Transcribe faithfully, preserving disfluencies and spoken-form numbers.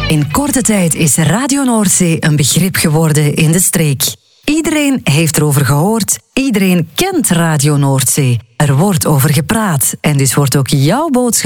In korte tijd is Radio Noordzee een begrip geworden in de streek. Iedereen heeft erover gehoord, iedereen kent Radio Noordzee. Er wordt over gepraat en dus wordt ook jouw boodschap